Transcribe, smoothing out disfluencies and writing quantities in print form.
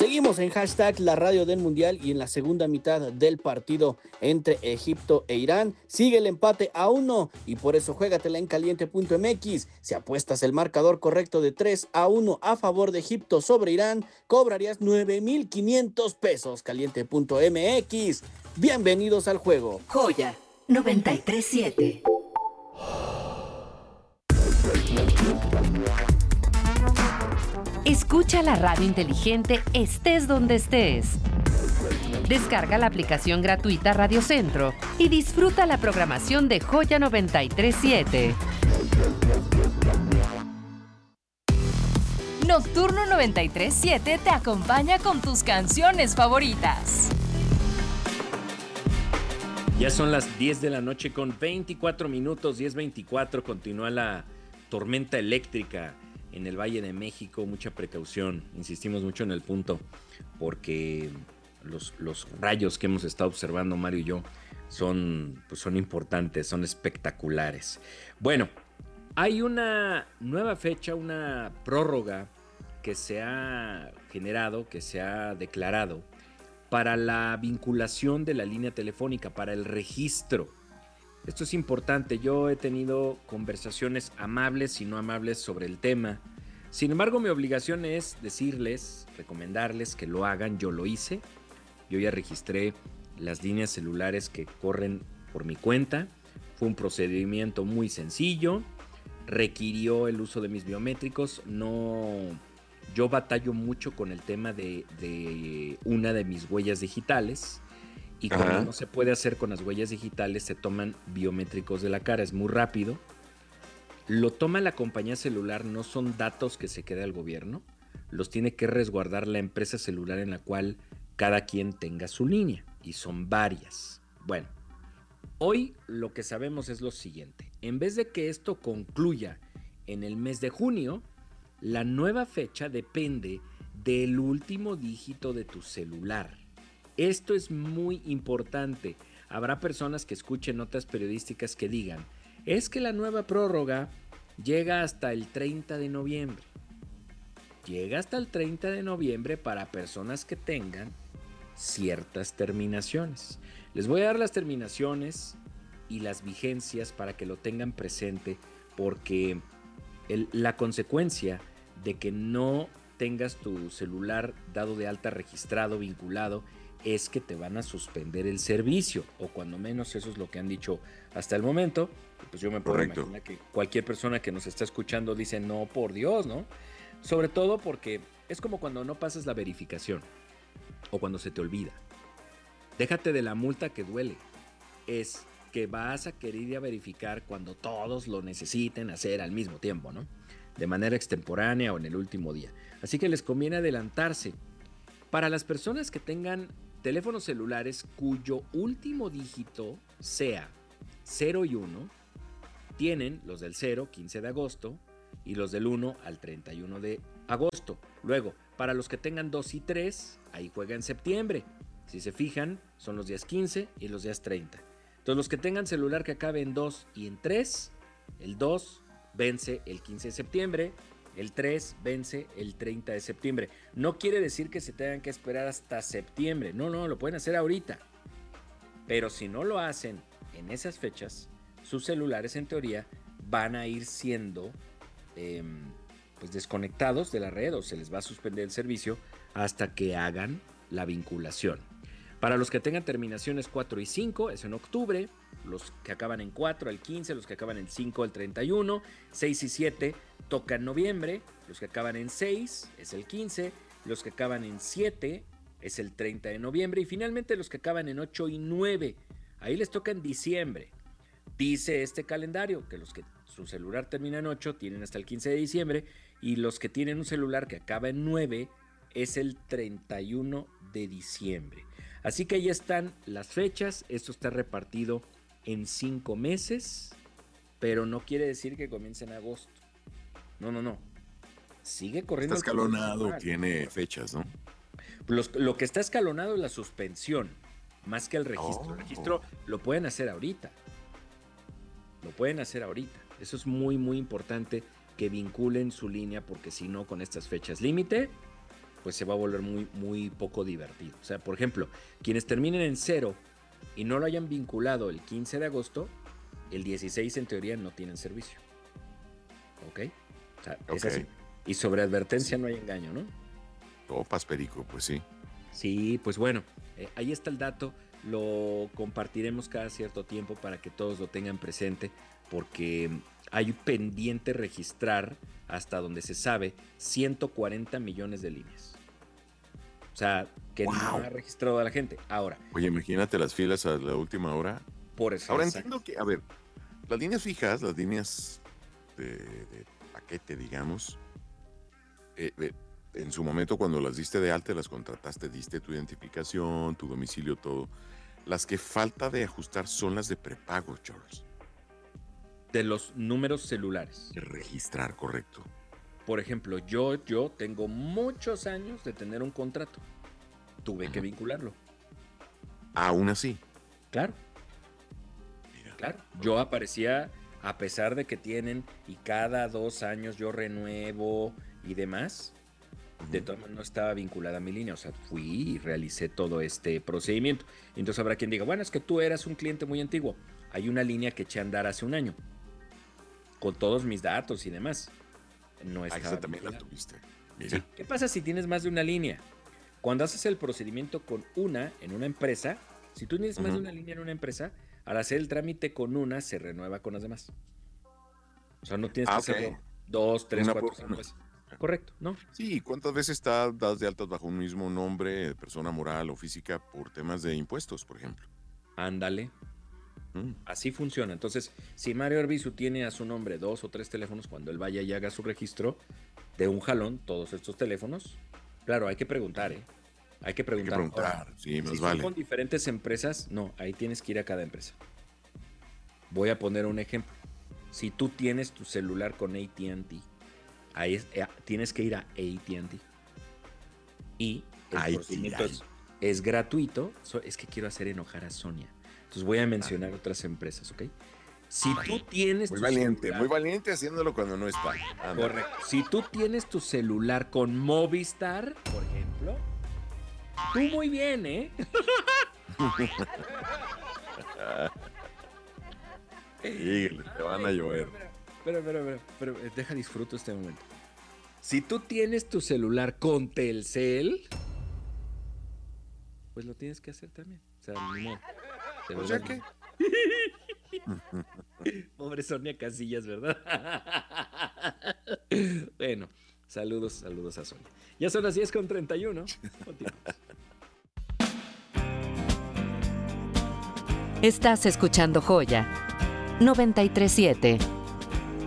Seguimos en hashtag la radio del mundial y en la segunda mitad del partido entre Egipto e Irán sigue el empate a 1 y por eso juégatela en caliente.mx. Si apuestas el marcador correcto de 3-1 a favor de Egipto sobre Irán, cobrarías 9,500 pesos. Caliente.mx. Bienvenidos al juego. Joya 93.7. Escucha la radio inteligente estés donde estés. Descarga la aplicación gratuita Radio Centro y disfruta la programación de Joya 93.7. Nocturno 93.7 te acompaña con tus canciones favoritas. Ya son las 10 de la noche con 24 minutos, 10:24, continúa la tormenta eléctrica en el Valle de México. Mucha precaución, insistimos mucho en el punto, porque los rayos que hemos estado observando Mario y yo son importantes, son espectaculares. Bueno, hay una nueva fecha, una prórroga que se ha generado, que se ha declarado para la vinculación de la línea telefónica, para el registro. Esto es importante. Yo he tenido conversaciones amables y no amables sobre el tema. Sin embargo, mi obligación es decirles, recomendarles que lo hagan. Yo lo hice. Yo ya registré las líneas celulares que corren por mi cuenta. Fue un procedimiento muy sencillo. Requirió el uso de mis biométricos. Yo batallo mucho con el tema de una de mis huellas digitales. Y como no se puede hacer con las huellas digitales, se toman biométricos de la cara, es muy rápido. Lo toma la compañía celular, no son datos que se quede al gobierno, los tiene que resguardar la empresa celular en la cual cada quien tenga su línea, y son varias. Bueno, hoy lo que sabemos es lo siguiente: en vez de que esto concluya en el mes de junio, la nueva fecha depende del último dígito de tu celular. Esto es muy importante. Habrá personas que escuchen notas periodísticas que digan, es que la nueva prórroga llega hasta el 30 de noviembre. Llega hasta el 30 de noviembre para personas que tengan ciertas terminaciones. Les voy a dar las terminaciones y las vigencias para que lo tengan presente, porque la consecuencia de que no tengas tu celular dado de alta, registrado, vinculado, es que te van a suspender el servicio, o cuando menos eso es lo que han dicho hasta el momento. Pues yo me puedo imaginar que cualquier persona que nos está escuchando dice, no, por Dios, ¿no? Sobre todo porque es como cuando no pasas la verificación o cuando se te olvida. Déjate de la multa que duele, es que vas a querer ir a verificar cuando todos lo necesiten hacer al mismo tiempo, ¿no? De manera extemporánea o en el último día. Así que les conviene adelantarse. Para las personas que tengan teléfonos celulares cuyo último dígito sea 0 y 1, tienen los del 0, 15 de agosto, y los del 1 al 31 de agosto. Luego, para los que tengan 2 y 3, ahí juega en septiembre. Si se fijan, son los días 15 y los días 30. Entonces, los que tengan celular que acabe en 2 y en 3, el 2 vence el 15 de septiembre, el 3 vence el 30 de septiembre. No quiere decir que se tengan que esperar hasta septiembre. No, lo pueden hacer ahorita. Pero si no lo hacen en esas fechas, sus celulares en teoría van a ir siendo pues desconectados de la red, o se les va a suspender el servicio hasta que hagan la vinculación. Para los que tengan terminaciones 4 y 5 es en octubre, los que acaban en 4 el 15, los que acaban en 5 el 31, 6 y 7 toca en noviembre, los que acaban en 6 es el 15, los que acaban en 7 es el 30 de noviembre y finalmente los que acaban en 8 y 9, ahí les toca en diciembre. Dice este calendario que los que su celular termina en 8 tienen hasta el 15 de diciembre y los que tienen un celular que acaba en 9 es el 31 de diciembre. Así que ahí están las fechas. Esto está repartido en 5 meses, pero no quiere decir que comience en agosto. No. Sigue corriendo. Está escalonado, tiene fechas, ¿no? Lo que está escalonado es la suspensión, más que el registro. El registro lo pueden hacer ahorita. Eso es muy, muy importante, que vinculen su línea, porque si no, con estas fechas límite, pues se va a volver muy, muy poco divertido. O sea, por ejemplo, quienes terminen en 0 y no lo hayan vinculado el 15 de agosto, el 16 en teoría no tienen servicio. ¿Ok? O sea, es así. Y sobre advertencia no hay engaño, ¿no? Topas, perico, pues sí. Sí, pues bueno, ahí está el dato. Lo compartiremos cada cierto tiempo para que todos lo tengan presente, porque hay pendiente registrar, hasta donde se sabe, 140 millones de líneas. O sea, que no ha registrado a la gente. Ahora. Oye, imagínate las filas a la última hora. Por eso. Ahora entiendo que, a ver, las líneas fijas, las líneas de paquete, digamos, en su momento cuando las diste de alta, las contrataste, diste tu identificación, tu domicilio, todo. Las que falta de ajustar son las de prepago, Charles. De los números celulares. De registrar, correcto. Por ejemplo, yo tengo muchos años de tener un contrato. Tuve que vincularlo. Aún así. Claro. Mira. Claro. Yo aparecía, a pesar de que tienen, y cada 2 años yo renuevo y demás, de todas maneras no estaba vinculada a mi línea. O sea, fui y realicé todo este procedimiento. Entonces habrá quien diga, bueno, es que tú eras un cliente muy antiguo. Hay una línea que eché a andar hace un año, con todos mis datos y demás. No estaba Esa también la vinculada. tuviste. Mira. Sí. ¿Qué pasa si tienes más de una línea? Cuando haces el procedimiento con una en una empresa, si tú tienes más de una línea en una empresa, al hacer el trámite con una, se renueva con las demás. O sea, no tienes que hacerlo 2, 3, Una 4, por 5 una. veces. Correcto, ¿no? Sí, ¿cuántas veces das de altas bajo un mismo nombre, persona moral o física, por temas de impuestos, por ejemplo? Ándale. Así funciona. Entonces, si Mario Arbizu tiene a su nombre 2 o 3 teléfonos, cuando él vaya y haga su registro, de un jalón, todos estos teléfonos, claro, hay que preguntar, ¿eh? Hay que preguntar. Ahora, sí, más si vale. son con diferentes empresas, no, ahí tienes que ir a cada empresa. Voy a poner un ejemplo. Si tú tienes tu celular con AT&T, tienes que ir a AT&T. Y el procedimiento es gratuito. Es que quiero hacer enojar a Sonia. Entonces voy a mencionar otras empresas, ¿ok? Si tú tienes Muy tu valiente, celular, muy valiente haciéndolo cuando no está. correcto. Si tú tienes tu celular con Movistar, por ejemplo, tú muy bien, ¿eh? Híjole, te van a llover. Pero, deja disfruto este momento. Si tú tienes tu celular con Telcel, pues lo tienes que hacer también. O sea, ni modo. De Pues verdad. ya que. Pobre Sonia Casillas, ¿verdad? Bueno, saludos a Sonia. Ya son las 10:31. Continuamos. Estás escuchando Joya 93.7.